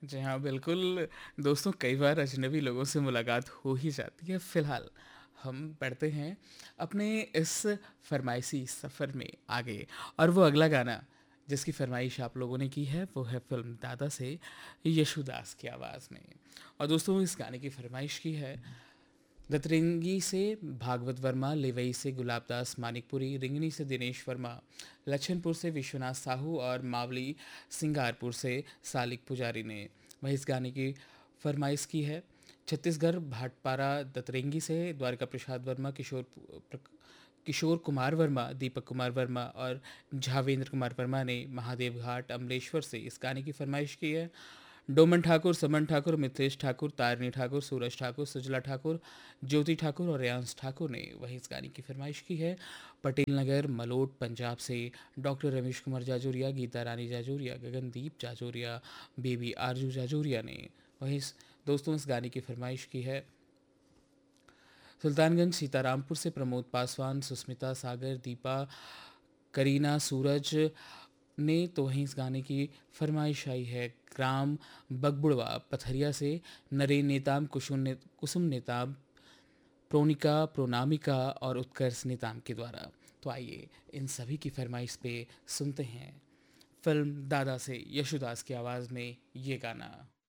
जी हाँ, बिल्कुल। दोस्तों, कई बार अजनबी लोगों से मुलाकात हो ही जाती है। फ़िलहाल हम बढ़ते हैं अपने इस फ़रमाइशी सफ़र में आगे, और वो अगला गाना जिसकी फ़रमाइश आप लोगों ने की है, वो है फ़िल्म दादा से यशुदास की आवाज़ में। और दोस्तों, इस गाने की फ़रमाइश की है दतरंगी से भागवत वर्मा, लेवई से गुलाबदास मानिकपुरी, रिंगनी से दिनेश वर्मा, लच्छनपुर से विश्वनाथ साहू और मावली सिंगारपुर से सालिक पुजारी ने वही इस गाने की फरमाइश की है। छत्तीसगढ़ भाटपारा दतरंगी से द्वारका प्रसाद वर्मा, किशोर कुमार वर्मा, दीपक कुमार वर्मा और झावेंद्र कुमार वर्मा ने महादेव घाट अमलेश्वर से इस गाने की फरमाइश की है। डोमन ठाकुर, समन ठाकुर, मिथिलेश ठाकुर, तारिणी ठाकुर, सूरज ठाकुर, सुजला ठाकुर, ज्योति ठाकुर और रेयांश ठाकुर ने वही इस गाने की फरमाइश की है। पटेल नगर मलोट पंजाब से डॉक्टर रमेश कुमार जाजोरिया, गीता रानी जाजोरिया, गगनदीप जाजोरिया, बेबी आरजू जाजोरिया ने वही दोस्तों इस गाने की फरमाइश की है। सुल्तानगंज सीतारामपुर से प्रमोद पासवान, सुस्मिता सागर, दीपा, करीना, सूरज ने तो वहीं इस गाने की फरमाइश आई है। ग्राम बगबुड़वा पथरिया से नरेन नेताम, कुसुम नेताम, प्रोनिका, प्रोनामिका और उत्कर्ष नेताम के द्वारा। तो आइए इन सभी की फरमाइश पे सुनते हैं फिल्म दादा से यशुदास की आवाज़ में ये गाना।